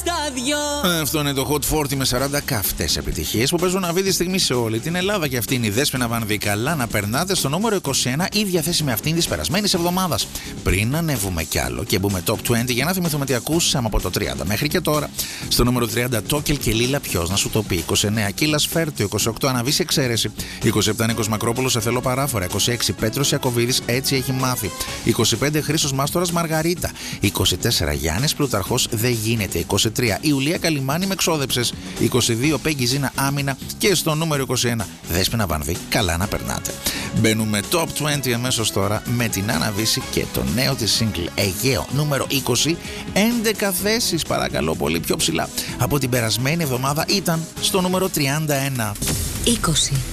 Αυτό είναι το Hot 40 με 40 καυτές επιτυχίες που παίζουν αυτή τη στιγμή σε όλη την Ελλάδα. Και αυτή είναι η Δέσποινα Βανδύ. Καλά να περνάτε στο νούμερο 21, ίδια θέση με αυτήν της περασμένης εβδομάδας. Πριν ανέβουμε κι άλλο και μπούμε top 20, για να θυμηθούμε τι ακούσαμε από το 30 μέχρι και τώρα. Στο νούμερο 30, Τόκελ και Λίλα, ποιος να σου το πει. 29, Κύλας Φέρτιο. 28, Αναβίση Εξαίρεση. 27, Νίκος Μακρόπουλος, Σε θέλω παράφορα. 26, Πέτρος Ιακωβίδης, Έτσι έχει μάθει. 25, Χρήστος Μάστορας, Μαργαρίτα. 24, Γιάννης Πλουταρχός, Δεν γίνεται. 23, Ιουλία Καλιμάνη, Με ξόδεψες. 22, Πέγγι Ζήνα, Άμυνα. Και στο νούμερο 21, Δέσποινα Βανδύ, Καλά να περνάτε. Μπαίνουμε top 20 αμέσως τώρα με την Αναβίση και το νέο της single Αιγαίο νούμερο 20. 11 θέσεις, παρακαλώ πολύ, πιο ψηλά από την περασμένη εβδομάδα, ήταν στο νούμερο 31. 20.